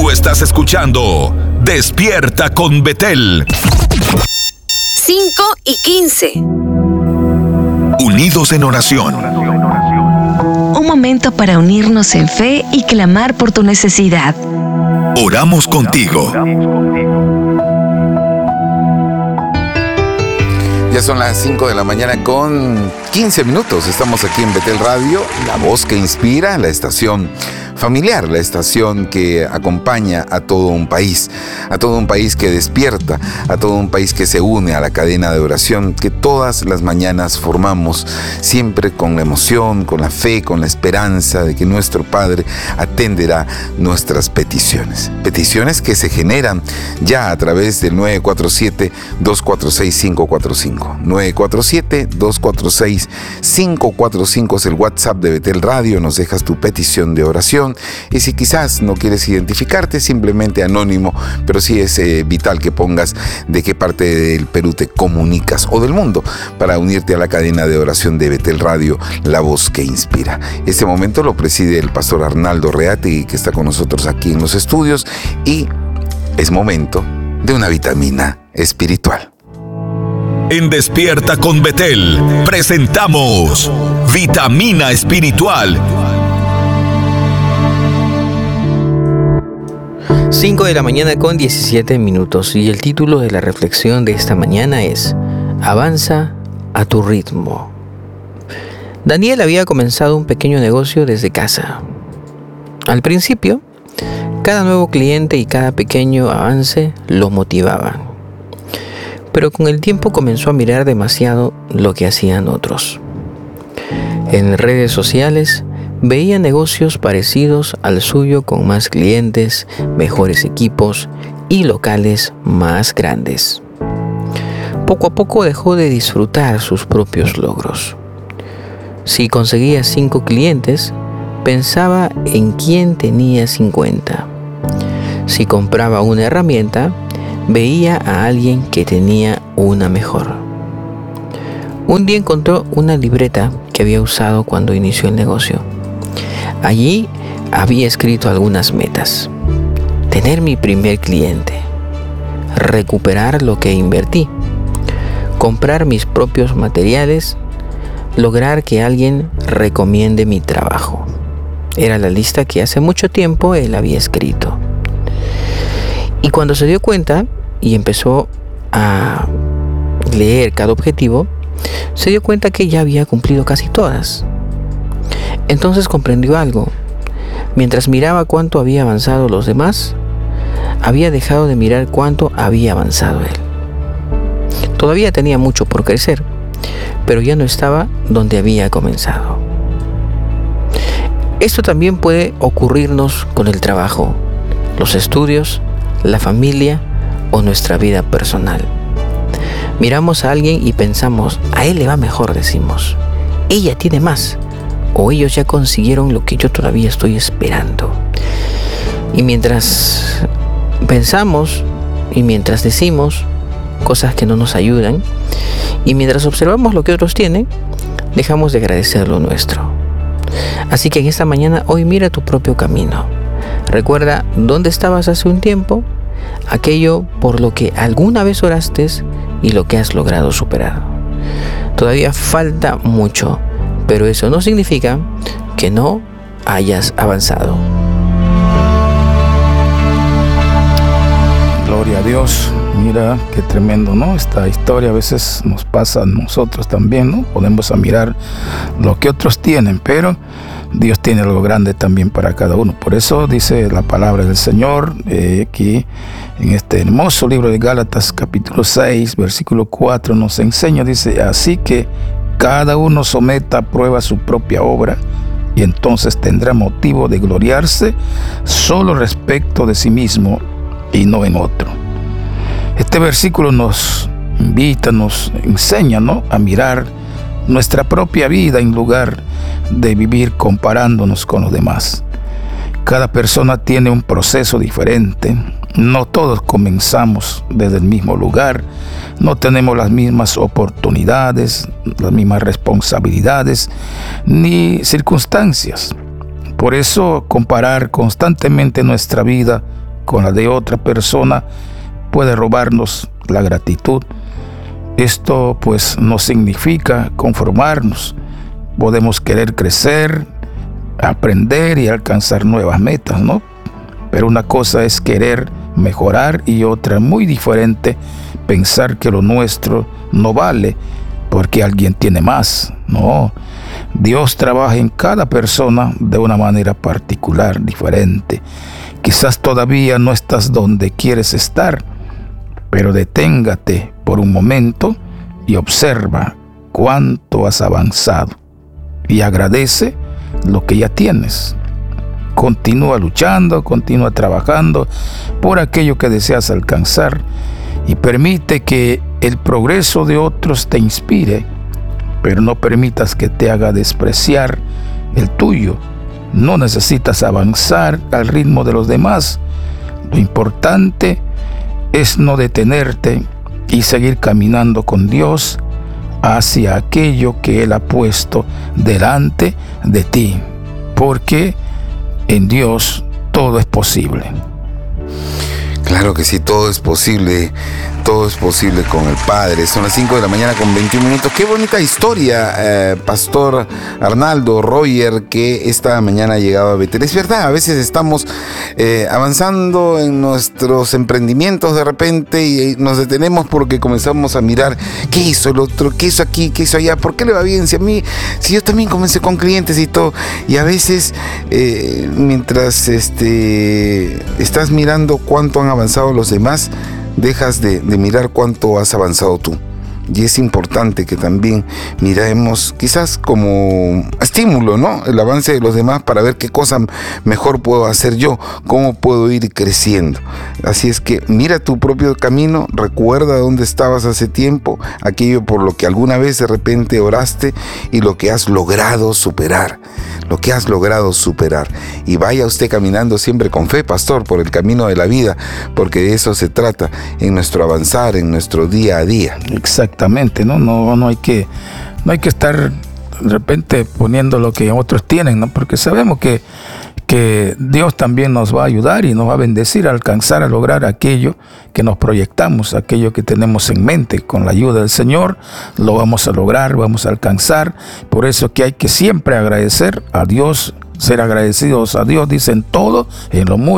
Tú estás escuchando Despierta con Betel. 5:15. Unidos en oración. Un momento para unirnos en fe y clamar por tu necesidad. Oramos contigo. Ya son las 5 de la mañana con 15 minutos. Estamos aquí en Betel Radio, la voz que inspira, la estación familiar, la estación que acompaña a todo un país que despierta, a todo un país que se une a la cadena de oración que todas las mañanas formamos, siempre con la emoción, con la fe, con la esperanza de que nuestro Padre atenderá nuestras peticiones. Peticiones que se generan ya a través del 947-246-545. 947-246-545 es el WhatsApp de Betel Radio. Nos dejas tu petición de oración. Y si quizás no quieres identificarte, simplemente anónimo, pero sí es vital que pongas de qué parte del Perú te comunicas o del mundo para unirte a la cadena de oración de Betel Radio, la voz que inspira. Este momento lo preside el pastor Arnaldo Reati, que está con nosotros aquí en los estudios, y es momento de una vitamina espiritual. En Despierta con Betel presentamos Vitamina Espiritual. 5 de la mañana con 17 minutos y el título de la reflexión de esta mañana es Avanza a tu ritmo. Daniel había comenzado un pequeño negocio desde casa. Al principio, cada nuevo cliente y cada pequeño avance lo motivaban. Pero con el tiempo comenzó a mirar demasiado lo que hacían otros. En redes sociales veía negocios parecidos al suyo con más clientes, mejores equipos y locales más grandes. Poco a poco dejó de disfrutar sus propios logros. Si conseguía 5 clientes, pensaba en quién tenía 50. Si compraba una herramienta, veía a alguien que tenía una mejor. Un día encontró una libreta que había usado cuando inició el negocio. Allí había escrito algunas metas: tener mi primer cliente, recuperar lo que invertí, comprar mis propios materiales, lograr que alguien recomiende mi trabajo. Era la lista que hace mucho tiempo él había escrito. Y cuando se dio cuenta y empezó a leer cada objetivo, se dio cuenta que ya había cumplido casi todas. Entonces comprendió algo. Mientras miraba cuánto había avanzado los demás, había dejado de mirar cuánto había avanzado él. Todavía tenía mucho por crecer, pero ya no estaba donde había comenzado. Esto también puede ocurrirnos con el trabajo, los estudios, la familia o nuestra vida personal. Miramos a alguien y pensamos, a él le va mejor, decimos. Ella tiene más. O ellos ya consiguieron lo que yo todavía estoy esperando. Y mientras pensamos y mientras decimos cosas que no nos ayudan, y mientras observamos lo que otros tienen, dejamos de agradecer lo nuestro. Así que en esta mañana, hoy mira tu propio camino. Recuerda dónde estabas hace un tiempo, aquello por lo que alguna vez oraste y lo que has logrado superar. Todavía falta mucho, pero eso no significa que no hayas avanzado. Gloria a Dios. Mira qué tremendo, ¿no? Esta historia a veces nos pasa a nosotros también, ¿no? Podemos mirar lo que otros tienen, pero Dios tiene algo grande también para cada uno. Por eso dice la palabra del Señor aquí en este hermoso libro de Gálatas capítulo 6, versículo 4 nos enseña, dice: así que cada uno someta a prueba su propia obra, y entonces tendrá motivo de gloriarse solo respecto de sí mismo y no en otro. Este versículo nos invita, nos enseña, ¿no?, a mirar nuestra propia vida en lugar de vivir comparándonos con los demás. Cada persona tiene un proceso diferente. No todos comenzamos desde el mismo lugar. No tenemos las mismas oportunidades, las mismas responsabilidades, ni circunstancias. Por eso, comparar constantemente nuestra vida con la de otra persona puede robarnos la gratitud. Esto pues no significa conformarnos. Podemos querer crecer, aprender y alcanzar nuevas metas, ¿no? Pero una cosa es querer mejorar y otra muy diferente, pensar que lo nuestro no vale porque alguien tiene más. No, Dios trabaja en cada persona de una manera particular, diferente. Quizás todavía no estás donde quieres estar, pero deténgate por un momento y observa cuánto has avanzado y agradece lo que ya tienes. Continúa luchando, continúa trabajando por aquello que deseas alcanzar y permite que el progreso de otros te inspire, pero no permitas que te haga despreciar el tuyo. No necesitas avanzar al ritmo de los demás. Lo importante es no detenerte y seguir caminando con Dios hacia aquello que Él ha puesto delante de ti, porque en Dios todo es posible. Claro que sí, todo es posible con el Padre. Son las 5 de la mañana con 21 minutos. Qué bonita historia, Pastor Arnaldo Roger, que esta mañana ha llegado a Betel. Es verdad, a veces estamos avanzando en nuestros emprendimientos de repente y nos detenemos porque comenzamos a mirar qué hizo el otro, qué hizo aquí, qué hizo allá, por qué le va bien, si yo también comencé con clientes y todo. Y a veces mientras estás mirando cuánto han avanzado los demás, dejas de mirar cuánto has avanzado tú. Y es importante que también miremos, quizás como estímulo, ¿no?, el avance de los demás para ver qué cosa mejor puedo hacer yo, cómo puedo ir creciendo. Así es que mira tu propio camino, recuerda dónde estabas hace tiempo, aquello por lo que alguna vez de repente oraste y lo que has logrado superar. Y vaya usted caminando siempre con fe, pastor, por el camino de la vida, porque de eso se trata en nuestro avanzar, en nuestro día a día. Exactamente, no hay que estar de repente poniendo lo que otros tienen, ¿no? Porque sabemos que Dios también nos va a ayudar y nos va a bendecir a alcanzar, a lograr aquello que nos proyectamos, aquello que tenemos en mente. Con la ayuda del Señor lo vamos a lograr, vamos a alcanzar. Por eso que hay que siempre agradecer a Dios, ser agradecidos a Dios, dicen todo, en lo mucho